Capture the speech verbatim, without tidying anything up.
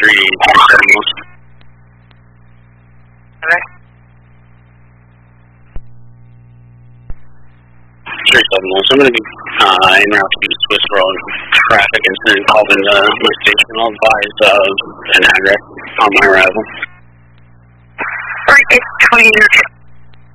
three seven. Okay. three seven one. So I'm going to be uh, en route to Swiss Road traffic incident called into my station. I'll advise uh, an address on my arrival. Alright, it's twenty.